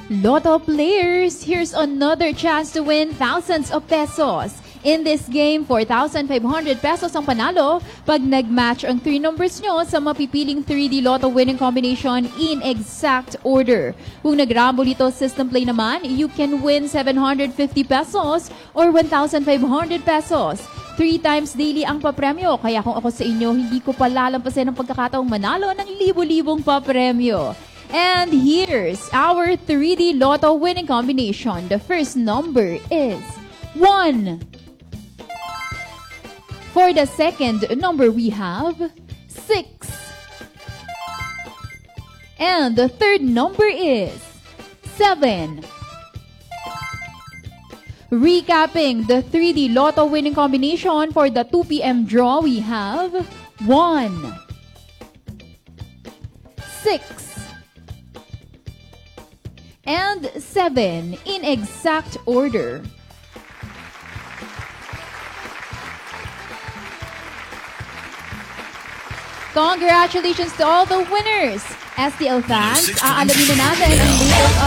Lotto players, here's another chance to win thousands of pesos. In this game, 4,500 pesos ang panalo pag nag-match ang 3 numbers nyo sa mapipiling 3D Lotto winning combination in exact order. Kung nag-rumble ito system play naman, you can win 750 pesos or 1,500 pesos. 3 times daily ang papremyo, kaya kung ako sa inyo, hindi ko palalampasin ang pagkakataong manalo ng libo-libong papremyo. And here's our 3D Lotto winning combination. The first number is 1. For the second number, we have 6. And the third number is 7. Recapping the 3D Lotto winning combination for the 2 p.m. draw, we have 1, 6, and 7 in exact order. Congratulations to all the winners! STL fans, aalamin na natin ang latest